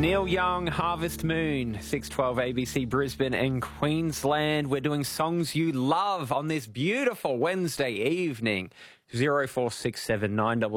Neil Young, Harvest Moon, 612 ABC Brisbane and Queensland. We're doing songs you love on this beautiful Wednesday evening. 0467